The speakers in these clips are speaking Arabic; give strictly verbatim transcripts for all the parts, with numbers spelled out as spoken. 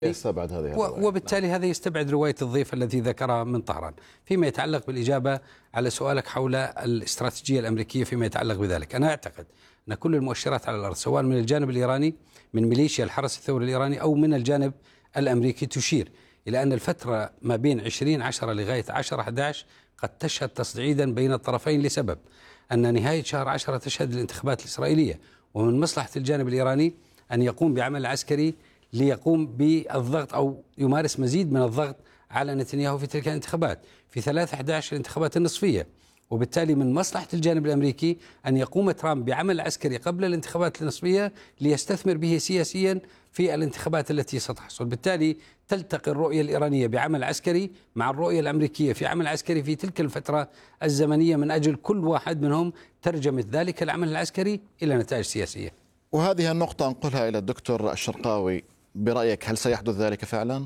يستبعد هذه الرواية. وبالتالي نعم. هذا يستبعد رواية الضيف الذي ذكرها من طهران. فيما يتعلق بالإجابة على سؤالك حول الاستراتيجية الأمريكية فيما يتعلق بذلك، أنا أعتقد أن كل المؤشرات على الأرض سواء من الجانب الإيراني من ميليشيا الحرس الثوري الإيراني أو من الجانب الأمريكي تشير إلى أن الفترة ما بين عشرين عشرة لغاية عشرة أحد عشر قد تشهد تصعيدا بين الطرفين، لسبب أن نهاية شهر عشرة تشهد الانتخابات الإسرائيلية، ومن مصلحة الجانب الإيراني أن يقوم بعمل عسكري ليقوم بالضغط أو يمارس مزيد من الضغط على نتنياهو في تلك الانتخابات في ثلاثة أحد عشر الانتخابات النصفية. وبالتالي من مصلحة الجانب الأمريكي أن يقوم ترامب بعمل عسكري قبل الانتخابات النصفية ليستثمر به سياسيا في الانتخابات التي ستحصل. بالتالي تلتقي الرؤية الإيرانية بعمل عسكري مع الرؤية الأمريكية في عمل عسكري في تلك الفترة الزمنية، من أجل كل واحد منهم ترجمة ذلك العمل العسكري إلى نتائج سياسية. وهذه النقطة أنقلها إلى الدكتور الشرقاوي، برأيك هل سيحدث ذلك فعلا؟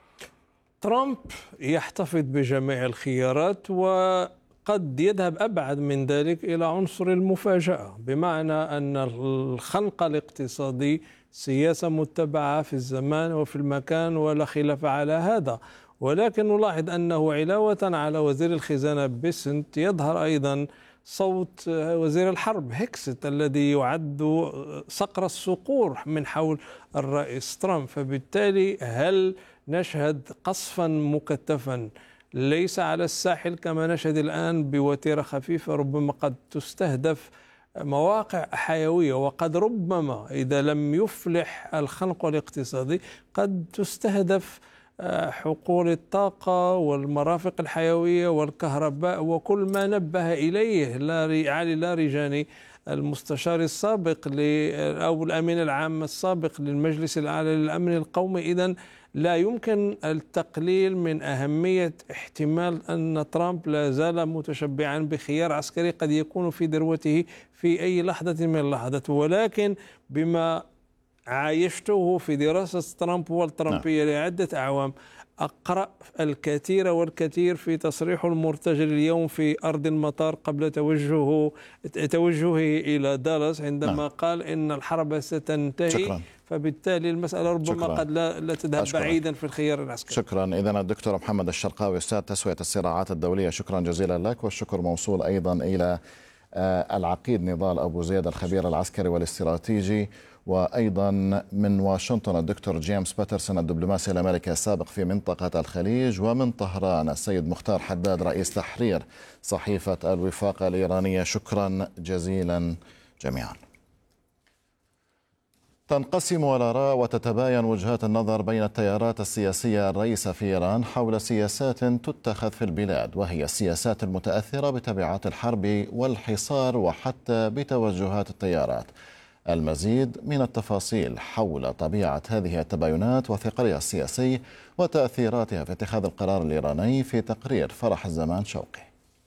ترامب يحتفظ بجميع الخيارات وقد يذهب أبعد من ذلك إلى عنصر المفاجأة، بمعنى أن الخنق الاقتصادي سياسة متبعة في الزمان وفي المكان ولا خلاف على هذا، ولكن نلاحظ أنه علاوة على وزير الخزانة بيسنت يظهر أيضا صوت وزير الحرب هيكست الذي يعد صقر الصقور من حول الرئيس ترامب. فبالتالي هل نشهد قصفا مكثفا ليس على الساحل كما نشهد الآن بوتيرة خفيفة، ربما قد تستهدف مواقع حيوية، وقد ربما إذا لم يفلح الخنق الاقتصادي قد تستهدف حقول الطاقة والمرافق الحيوية والكهرباء وكل ما نبه إليه علي لاريجاني المستشار السابق أو الأمين العام السابق للمجلس الأعلى للأمن القومي. إذن لا يمكن التقليل من أهمية احتمال أن ترامب لا زال متشبعا بخيار عسكري قد يكون في ذروته في أي لحظة من اللحظات، ولكن بما عايشته في دراسة ترامب والترامبية نعم. لعدة أعوام، أقرأ الكثير والكثير في تصريحه المرتجل اليوم في أرض المطار قبل توجهه توجهه إلى دالاس عندما نعم. قال إن الحرب ستنتهي. شكرا. فبالتالي المسألة ربما شكرا. قد لا, لا تذهب أشكرا. بعيدا في الخيار العسكري. شكرا. إذن الدكتور محمد الشرقاوي أستاذ تسوية الصراعات الدولية، شكرا جزيلا لك، والشكر موصول أيضا إلى العقيد نضال أبو زيد الخبير العسكري والاستراتيجي، وأيضا من واشنطن الدكتور جيمس باترسون الدبلوماسي الأمريكي السابق في منطقة الخليج، ومن طهران السيد مختار حداد رئيس تحرير صحيفة الوفاق الإيرانية. شكرا جزيلا جميعا. تنقسم الآراء وتتباين وجهات النظر بين التيارات السياسية الرئيسة في إيران حول سياسات تتخذ في البلاد، وهي السياسات المتأثرة بتبعات الحرب والحصار وحتى بتوجهات التيارات. المزيد من التفاصيل حول طبيعة هذه التباينات وثقلها السياسي وتأثيراتها في اتخاذ القرار الإيراني في تقرير فرح الزمان شوقي.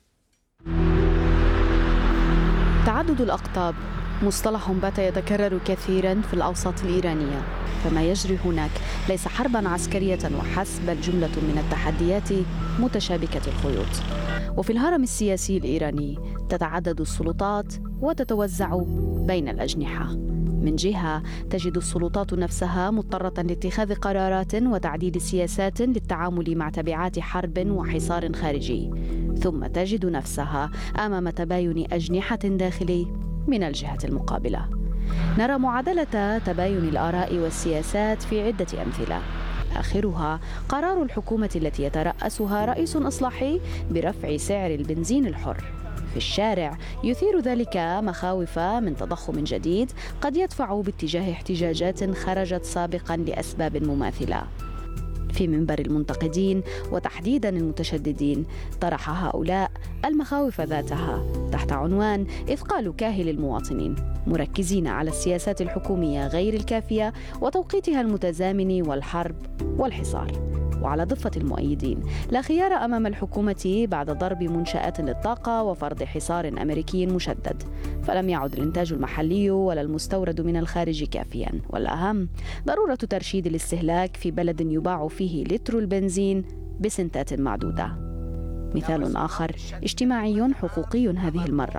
تعدد الأقطاب مصطلح بات يتكرر كثيرا في الأوساط الإيرانية، فما يجري هناك ليس حربا عسكرية وحسب، بل جملة من التحديات متشابكة الخيوط. وفي الهرم السياسي الإيراني تتعدد السلطات وتتوزع بين الأجنحة. من جهة تجد السلطات نفسها مضطرة لاتخاذ قرارات وتعديل سياسات للتعامل مع تبعات حرب وحصار خارجي، ثم تجد نفسها أمام تباين أجنحة داخلي من الجهة المقابلة. نرى معادلة تباين الآراء والسياسات في عدة أمثلة، آخرها قرار الحكومة التي يترأسها رئيس إصلاحي برفع سعر البنزين الحر. في الشارع يثير ذلك مخاوف من تضخم جديد قد يدفع باتجاه احتجاجات خرجت سابقا لأسباب مماثلة. في منبر المنتقدين وتحديدا المتشددين طرح هؤلاء المخاوف ذاتها تحت عنوان إثقال كاهل المواطنين، مركزين على السياسات الحكومية غير الكافية وتوقيتها المتزامن والحرب والحصار. وعلى ضفة المؤيدين لا خيار أمام الحكومة بعد ضرب منشآت للطاقة وفرض حصار أمريكي مشدد، فلم يعد الإنتاج المحلي ولا المستورد من الخارج كافيا، والأهم ضرورة ترشيد الاستهلاك في بلد يباع فيه لتر البنزين بسنتات معدودة. مثال آخر اجتماعي حقوقي هذه المرة،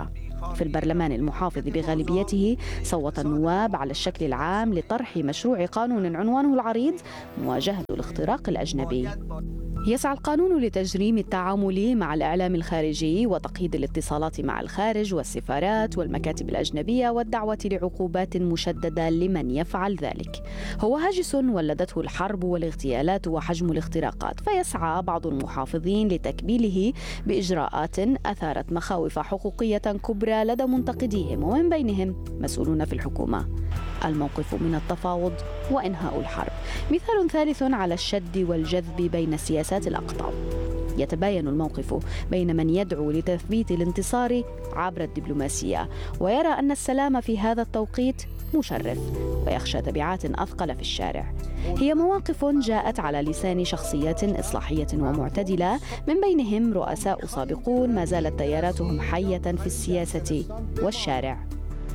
في البرلمان المحافظ بغالبيته صوت النواب على الشكل العام لطرح مشروع قانون عنوانه العريض مواجهة الاختراق الأجنبي. يسعى القانون لتجريم التعامل مع الإعلام الخارجي وتقييد الاتصالات مع الخارج والسفارات والمكاتب الأجنبية والدعوة لعقوبات مشددة لمن يفعل ذلك. هو هاجس ولدته الحرب والاغتيالات وحجم الاختراقات، فيسعى بعض المحافظين لتكبيله بإجراءات أثارت مخاوف حقوقية كبرى لدى منتقديهم ومن بينهم مسؤولون في الحكومة. الموقف من التفاوض وإنهاء الحرب مثال ثالث على الشد والجذب بين سياسات الأقطاب. يتباين الموقف بين من يدعو لتثبيت الانتصار عبر الدبلوماسية ويرى أن السلام في هذا التوقيت مشرف ويخشى تبعات أثقل في الشارع. هي مواقف جاءت على لسان شخصيات إصلاحية ومعتدلة، من بينهم رؤساء سابقون ما زالت تياراتهم حية في السياسة والشارع.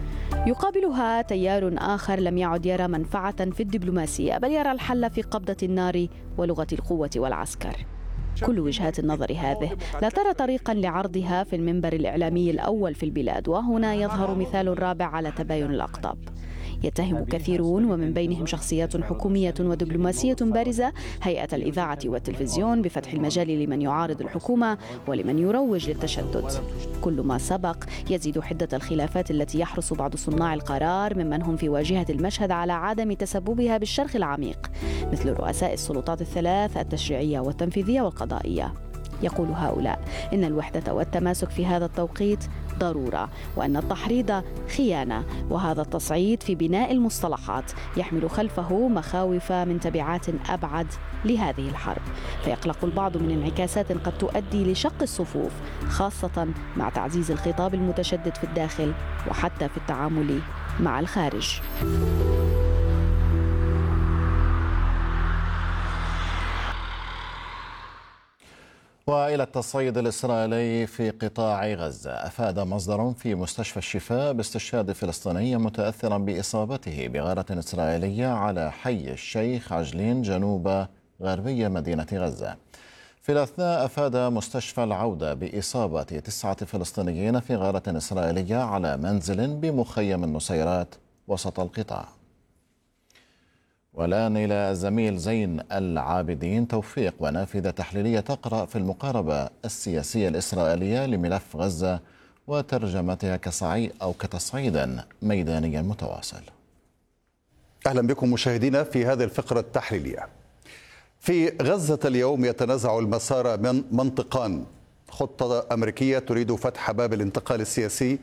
يقابلها تيار آخر لم يعد يرى منفعة في الدبلوماسية، بل يرى الحل في قبضة النار ولغة القوة والعسكر. كل وجهات النظر هذه لا ترى طريقا لعرضها في المنبر الإعلامي الأول في البلاد، وهنا يظهر مثال رابع على تباين الأقطاب. يتهم كثيرون ومن بينهم شخصيات حكومية ودبلوماسية بارزة هيئة الإذاعة والتلفزيون بفتح المجال لمن يعارض الحكومة ولمن يروج للتشدد. كل ما سبق يزيد حدة الخلافات التي يحرص بعض صناع القرار ممن هم في واجهة المشهد على عدم تسببها بالشرخ العميق، مثل رؤساء السلطات الثلاث التشريعية والتنفيذية والقضائية. يقول هؤلاء إن الوحدة والتماسك في هذا التوقيت ضرورة، وأن التحريض خيانة، وهذا التصعيد في بناء المصطلحات يحمل خلفه مخاوف من تبعات أبعد لهذه الحرب، فيقلق البعض من انعكاسات قد تؤدي لشق الصفوف، خاصة مع تعزيز الخطاب المتشدد في الداخل وحتى في التعامل مع الخارج. وإلى التصعيد الإسرائيلي في قطاع غزة. أفاد مصدر في مستشفى الشفاء باستشهاد فلسطيني متأثرا بإصابته بغارة إسرائيلية على حي الشيخ عجلين جنوب غربية مدينة غزة. في الأثناء أفاد مستشفى العودة بإصابة تسعة فلسطينيين في غارة إسرائيلية على منزل بمخيم النصيرات وسط القطاع. والآن إلى الزميل زين العابدين توفيق ونافذة تحليلية تقرأ في المقاربة السياسية الإسرائيلية لملف غزة وترجمتها كصعيد أو كتصعيد ميدانيا متواصل. أهلا بكم مشاهدينا في هذه الفقرة التحليلية. في غزة اليوم يتنازع المسار من منطقان: خطة أمريكية تريد فتح باب الانتقال السياسي،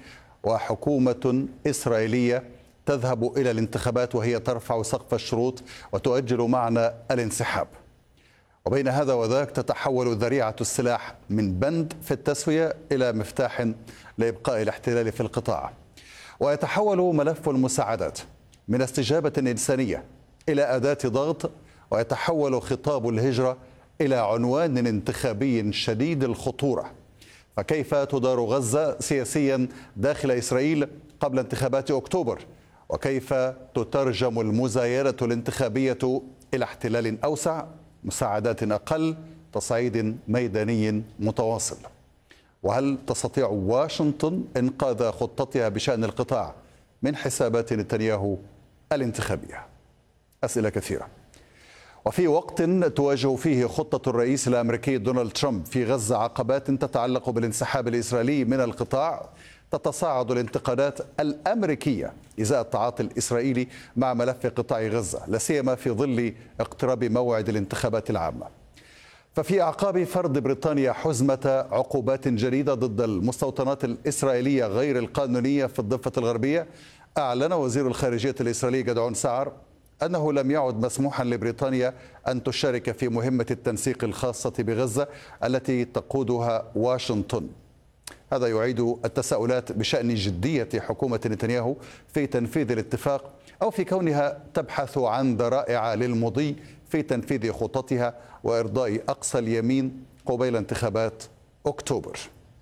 وحكومة إسرائيلية تذهب إلى الانتخابات وهي ترفع سقف الشروط وتؤجل معنى الانسحاب. وبين هذا وذاك تتحول ذريعة السلاح من بند في التسوية إلى مفتاح لإبقاء الاحتلال في القطاع، ويتحول ملف المساعدات من استجابة إنسانية إلى أداة ضغط، ويتحول خطاب الهجرة إلى عنوان انتخابي شديد الخطورة. فكيف تدار غزة سياسيا داخل إسرائيل قبل انتخابات أكتوبر؟ وكيف تترجم المزايرة الانتخابية إلى احتلال أوسع، مساعدات أقل، تصعيد ميداني متواصل؟ وهل تستطيع واشنطن إنقاذ خطتها بشأن القطاع من حسابات نتنياهو الانتخابية؟ أسئلة كثيرة. وفي وقت تواجه فيه خطة الرئيس الأمريكي دونالد ترامب في غزة عقبات تتعلق بالانسحاب الإسرائيلي من القطاع، تتصاعد الانتقادات الأمريكية إزاء التعاطي الإسرائيلي مع ملف قطاع غزة، لا سيما في ظل اقتراب موعد الانتخابات العامة. ففي أعقاب فرض بريطانيا حزمة عقوبات جديدة ضد المستوطنات الإسرائيلية غير القانونية في الضفة الغربية، أعلن وزير الخارجية الإسرائيلي جدعون سعر أنه لم يعد مسموحا لبريطانيا أن تشارك في مهمة التنسيق الخاصة بغزة التي تقودها واشنطن. هذا يعيد التساؤلات بشأن جدية حكومة نتنياهو في تنفيذ الاتفاق، أو في كونها تبحث عن ذرائع للمضي في تنفيذ خططها وإرضاء أقصى اليمين قبيل انتخابات أكتوبر.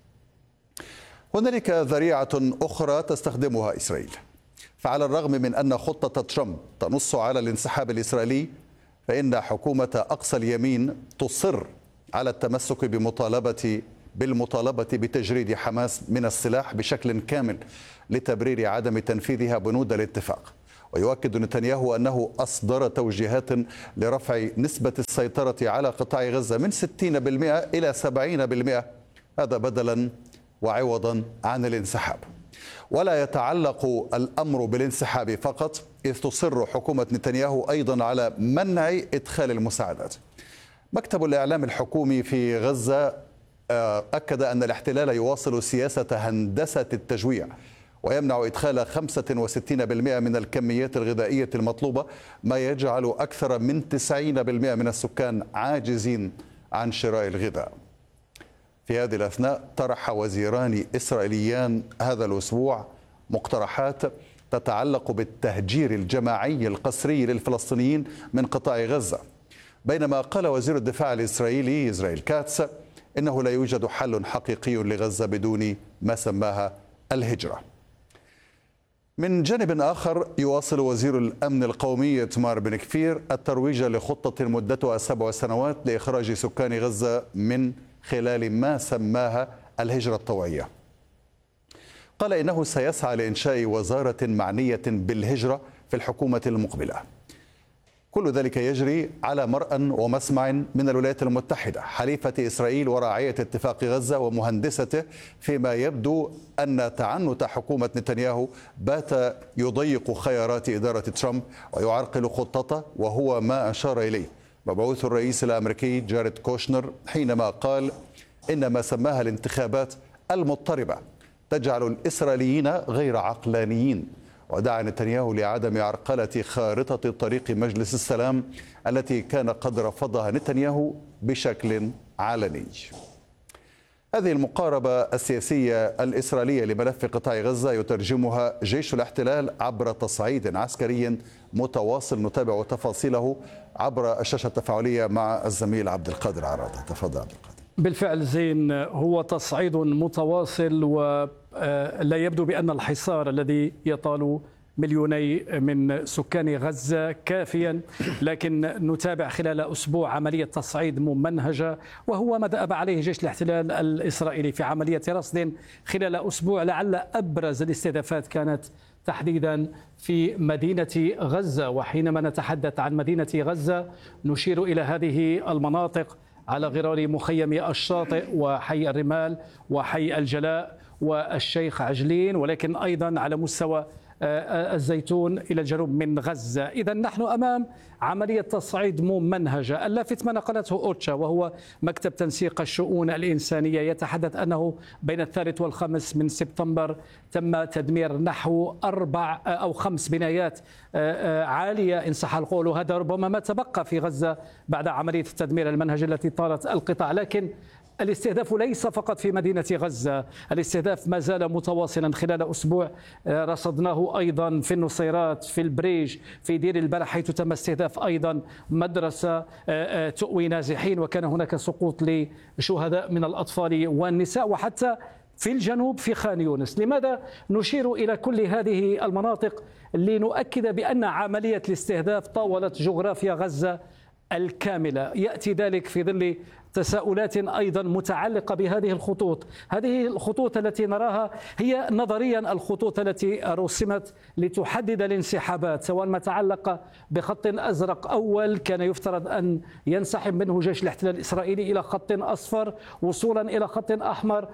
هنالك ذريعة أخرى تستخدمها إسرائيل، فعلى الرغم من أن خطة ترامب تنص على الانسحاب الإسرائيلي، فإن حكومة أقصى اليمين تصر على التمسك بمطالبة بالمطالبة بتجريد حماس من السلاح بشكل كامل لتبرير عدم تنفيذها بنود الاتفاق. ويؤكد نتنياهو أنه أصدر توجيهات لرفع نسبة السيطرة على قطاع غزة من ستين بالمئة إلى سبعين بالمئة، هذا بدلا وعوضا عن الانسحاب. ولا يتعلق الأمر بالانسحاب فقط، إذ تصر حكومة نتنياهو أيضا على منع إدخال المساعدات. مكتب الإعلام الحكومي في غزة أكد أن الاحتلال يواصل سياسة هندسة التجويع ويمنع إدخال خمسة وستين بالمئة من الكميات الغذائية المطلوبة، ما يجعل أكثر من تسعين بالمئة من السكان عاجزين عن شراء الغذاء. في هذه الأثناء طرح وزيران إسرائيليان هذا الأسبوع مقترحات تتعلق بالتهجير الجماعي القسري للفلسطينيين من قطاع غزة، بينما قال وزير الدفاع الإسرائيلي إسرائيل كاتس إنه لا يوجد حل حقيقي لغزة بدون ما سماها الهجرة. من جانب آخر، يواصل وزير الأمن القومي إتمار بن كفير الترويج لخطة مدتها سبع سنوات لإخراج سكان غزة من خلال ما سماها الهجرة الطوعية. قال إنه سيسعى لإنشاء وزارة معنية بالهجرة في الحكومة المقبلة. كل ذلك يجري على مرأى ومسمع من الولايات المتحدة حليفة إسرائيل وراعية اتفاق غزة ومهندسته، فيما يبدو أن تعنت حكومة نتنياهو بات يضيق خيارات إدارة ترامب ويعرقل خطته، وهو ما أشار إليه مبعوث الرئيس الأمريكي جاريد كوشنر حينما قال إن ما سماها الانتخابات المضطربة تجعل الإسرائيليين غير عقلانيين، ودعا نتنياهو لعدم عرقلة خارطة طريق مجلس السلام التي كان قد رفضها نتنياهو بشكل علني. هذه المقاربة السياسية الإسرائيلية لملف قطاع غزة يترجمها جيش الاحتلال عبر تصعيد عسكري متواصل، نتابع تفاصيله عبر الشاشة التفاعلية مع الزميل عبد القادر عرادة. تفضل عبد القادر. بالفعل زين، هو تصعيد متواصل، ولا يبدو بأن الحصار الذي يطال مليوني من سكان غزة كافيا، لكن نتابع خلال أسبوع عملية تصعيد ممنهجة، وهو ما دأب عليه جيش الاحتلال الإسرائيلي في عملية رصد خلال أسبوع. لعل أبرز الاستهدافات كانت تحديدا في مدينة غزة، وحينما نتحدث عن مدينة غزة نشير إلى هذه المناطق على غرار مخيم الشاطئ وحي الرمال وحي الجلاء والشيخ عجلين، ولكن أيضا على مستوى الزيتون إلى الجنوب من غزة. إذا نحن أمام عملية تصعيد ممنهجة. اللافت ما نقلته أوتشا، وهو مكتب تنسيق الشؤون الإنسانية، يتحدث أنه بين الثالث والخامس من سبتمبر تم تدمير نحو أربع أو خمس بنايات عالية إن صح القول، وهذا ربما ما تبقى في غزة بعد عملية التدمير المنهجة التي طالت القطاع. لكن الاستهداف ليس فقط في مدينة غزة، الاستهداف ما زال متواصلا. خلال أسبوع رصدناه أيضا في النصيرات، في البريج، في دير البلح، حيث تم استهداف أيضا مدرسة تؤوي نازحين، وكان هناك سقوط لشهداء من الأطفال والنساء، وحتى في الجنوب في خان يونس. لماذا نشير إلى كل هذه المناطق؟ لنؤكد بأن عملية الاستهداف طاولت جغرافيا غزة الكاملة. يأتي ذلك في ظل تساؤلات أيضا متعلقة بهذه الخطوط. هذه الخطوط التي نراها هي نظريا الخطوط التي رسمت لتحدد الانسحابات، سواء ما تعلق بخط أزرق أول كان يفترض أن ينسحب منه جيش الاحتلال الإسرائيلي إلى خط أصفر، وصولا إلى خط أحمر،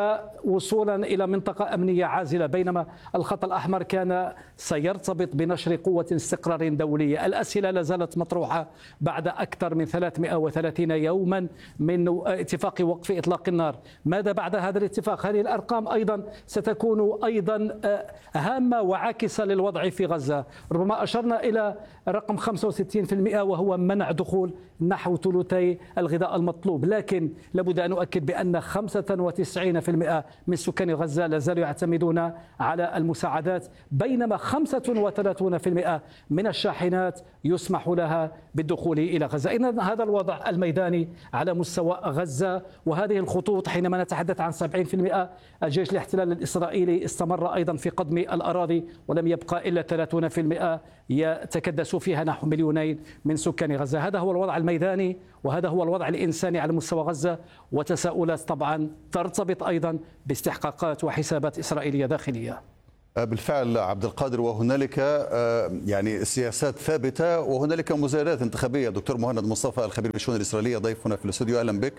فوصولا إلى منطقة أمنية عازلة، بينما الخط الأحمر كان سيرتبط بنشر قوة استقرار دولية. الأسئلة لا زالت مطروحة بعد أكثر من ثلاثمئة وثلاثين يوما من اتفاق وقف إطلاق النار. ماذا بعد هذا الاتفاق؟ هذه الأرقام أيضا ستكون أيضا هامة وعاكسة للوضع في غزة. ربما أشرنا إلى رقم خمسة وستين بالمئة، وهو منع دخول نحو ثلثي الغذاء المطلوب، لكن لابد أن أؤكد بأن خمسة وتسعين بالمئة من سكان غزة لا زالوا يعتمدون على المساعدات، بينما خمسة وثلاثين بالمئة من الشاحنات يسمح لها بالدخول إلى غزة. إذن هذا الوضع الميداني على مستوى غزة. وهذه الخطوط حينما نتحدث عن سبعين بالمئة، الجيش الاحتلال الإسرائيلي استمر أيضا في قضم الأراضي، ولم يبقى إلا ثلاثين بالمئة يتكدس فيها نحو مليونين من سكان غزة. هذا هو الوضع الميداني وهذا هو الوضع الإنساني على مستوى غزة، وتساؤلات طبعا ترتبط أيضا باستحقاقات وحسابات إسرائيلية داخلية. بالفعل عبد القادر، وهنالك يعني سياسات ثابتة وهنالك مزايدات انتخابية. دكتور مهند مصطفى الخبير بالشؤون الإسرائيلية ضيفنا في الاستوديو، أهلا بك.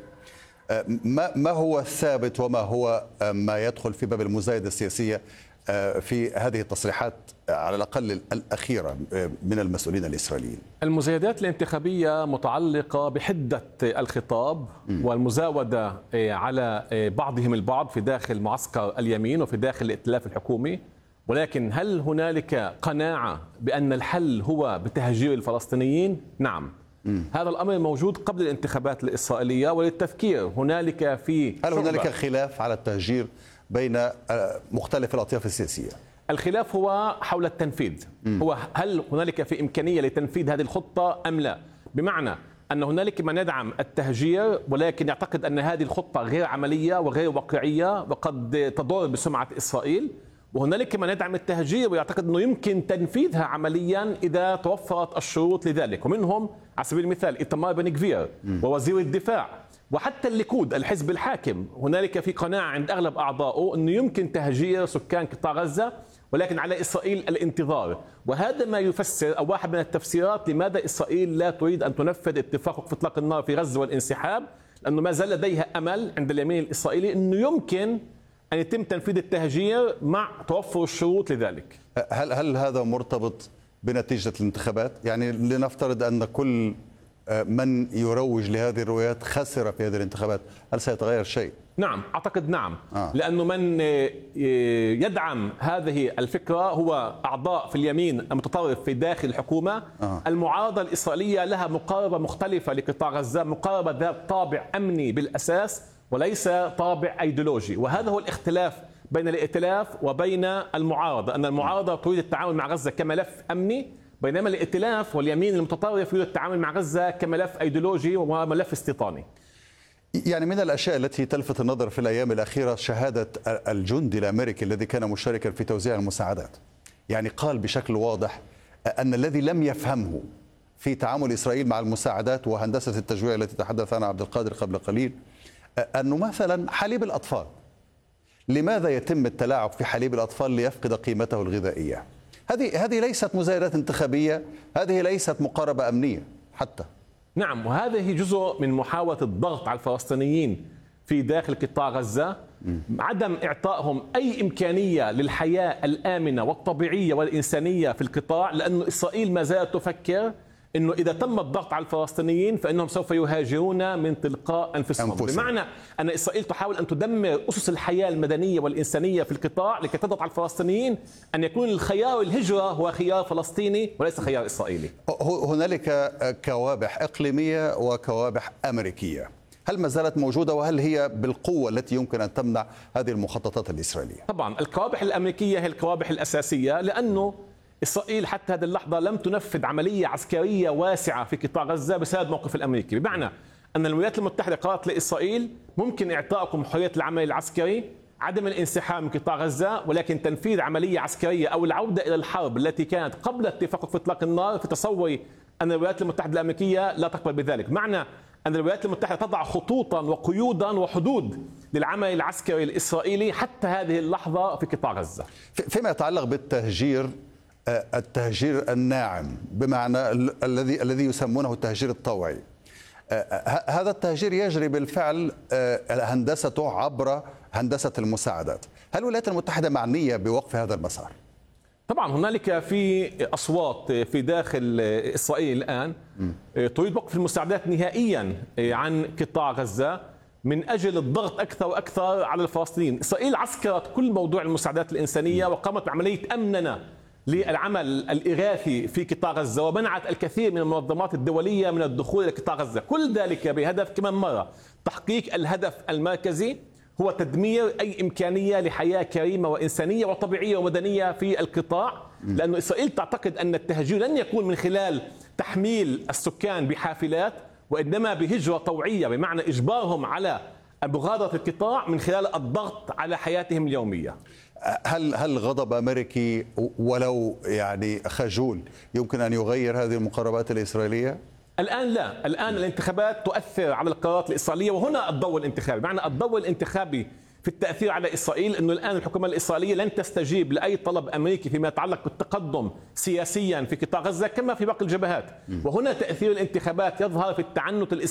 ما ما هو الثابت وما هو ما يدخل في باب المزايدة السياسية في هذه التصريحات على الأقل الأخيرة من المسؤولين الإسرائيليين؟ المزايدات الانتخابية متعلقة بحدة الخطاب والمزاودة على بعضهم البعض في داخل معسكر اليمين وفي داخل الائتلاف الحكومي. ولكن هل هنالك قناعة بأن الحل هو بتهجير الفلسطينيين؟ نعم. م. هذا الأمر موجود قبل الانتخابات الإسرائيلية، وللتفكير هنالك في هل هنالك خلاف على التهجير بين مختلف الأطياف السياسية؟ الخلاف هو حول التنفيذ. م. هو هل هنالك في إمكانية لتنفيذ هذه الخطة أم لا؟ بمعنى أن هنالك من يدعم التهجير ولكن يعتقد أن هذه الخطة غير عملية وغير واقعية وقد تضر بسمعة إسرائيل، وهنالك من يدعم التهجير ويعتقد أنه يمكن تنفيذها عمليا إذا توفرت الشروط لذلك. ومنهم على سبيل المثال إيتمار بن غفير ووزير الدفاع وحتى الليكود الحزب الحاكم. هنالك في قناعة عند أغلب أعضائه أنه يمكن تهجير سكان قطاع غزة، ولكن على إسرائيل الانتظار. وهذا ما يفسر أو واحد من التفسيرات لماذا إسرائيل لا تريد أن تنفذ اتفاق في إطلاق النار في غزة والانسحاب، لأنه ما زال لديها أمل عند اليمين الإسرائيلي أنه يمكن أن يتم تنفيذ التهجير مع توفر الشروط لذلك. هل هل هذا مرتبط بنتيجة الانتخابات؟ يعني لنفترض أن كل من يروج لهذه الروايات خسر في هذه الانتخابات، هل سيتغير شيء؟ نعم، أعتقد نعم. آه. لأنه من يدعم هذه الفكرة هو أعضاء في اليمين المتطرف في داخل الحكومة. آه. المعارضة الإسرائيلية لها مقاربة مختلفة لقطاع غزة، مقاربة ذات طابع أمني بالأساس وليس طابع أيديولوجي. وهذا هو الاختلاف بين الائتلاف وبين المعارضة، أن المعارضة تريد التعامل مع غزة كملف أمني، بينما الائتلاف واليمين المتطرف يريد التعامل مع غزة كملف أيديولوجي وملف استيطاني. يعني من الأشياء التي تلفت النظر في الأيام الأخيرة شهادة الجندي الأمريكي الذي كان مشاركا في توزيع المساعدات. يعني قال بشكل واضح أن الذي لم يفهمه في تعامل إسرائيل مع المساعدات وهندسة التجويع التي تحدث عنها عبد القادر قبل قليل، أنه مثلا حليب الأطفال، لماذا يتم التلاعب في حليب الأطفال ليفقد قيمته الغذائية؟ هذه هذه ليست مزايدات انتخابية، هذه ليست مقاربة أمنية حتى. نعم، وهذه جزء من محاولة الضغط على الفلسطينيين في داخل قطاع غزة، عدم إعطائهم أي إمكانية للحياة الآمنة والطبيعية والإنسانية في القطاع، لأن إسرائيل ما زالت تفكر أنه إذا تم الضغط على الفلسطينيين فإنهم سوف يهاجرون من تلقاء أنفسهم. أنفسهم. بمعنى أن إسرائيل تحاول أن تدمر أسس الحياة المدنية والإنسانية في القطاع لكي تضغط على الفلسطينيين أن يكون الخيار الهجرة هو خيار فلسطيني وليس خيار إسرائيلي. هنالك كوابح إقليمية وكوابح أمريكية، هل ما زالت موجودة وهل هي بالقوة التي يمكن أن تمنع هذه المخططات الإسرائيلية؟ طبعا الكوابح الأمريكية هي الكوابح الأساسية، لأنه إسرائيل حتى هذه اللحظة لم تنفذ عملية عسكرية واسعة في قطاع غزة بسبب الموقف الأمريكي. بمعنى أن الولايات المتحدة قالت لإسرائيل ممكن إعطائكم حرية العمل العسكري، عدم الانسحاب من قطاع غزة، ولكن تنفيذ عملية عسكرية أو العودة إلى الحرب التي كانت قبل اتفاق في إطلاق النار، في تصوري أن الولايات المتحدة الأمريكية لا تقبل بذلك. معنى أن الولايات المتحدة تضع خطوطا وقيودا وحدود للعمل العسكري الإسرائيلي حتى هذه اللحظة في قطاع غزة. فيما يتعلق بالتهجير، التهجير الناعم بمعنى الذي الذي يسمونه التهجير الطوعي، هذا التهجير يجري بالفعل هندسته عبر هندسة المساعدات. هل الولايات المتحدة معنية بوقف هذا المسار؟ طبعا هنالك في أصوات في داخل إسرائيل الآن تريد وقف المساعدات نهائيا عن قطاع غزة من أجل الضغط أكثر وأكثر على الفلسطينيين. إسرائيل عسكرت كل موضوع المساعدات الإنسانية وقامت بعملية أمننة للعمل الإغاثي في قطاع غزة، ومنعت الكثير من المنظمات الدولية من الدخول إلى قطاع غزة، كل ذلك بهدف كمان مرة تحقيق الهدف المركزي هو تدمير أي إمكانية لحياة كريمة وإنسانية وطبيعية ومدنية في القطاع، لأن إسرائيل تعتقد أن التهجير لن يكون من خلال تحميل السكان بحافلات، وإنما بهجرة طوعية، بمعنى إجبارهم على مغادرة القطاع من خلال الضغط على حياتهم اليومية. هل هل غضب أمريكي ولو يعني خجول يمكن أن يغير هذه المقاربات الإسرائيلية؟ الآن لا، الآن الانتخابات تؤثر على القرارات الإسرائيلية، وهنا الضوء الانتخابي. معنى الضوء الانتخابي في التأثير على إسرائيل أنه الآن الحكومة الإسرائيلية لن تستجيب لأي طلب أمريكي فيما يتعلق بالتقدم سياسيا في قطاع غزة كما في باقي الجبهات. وهنا تأثير الانتخابات يظهر في التعنت الإسرائيلي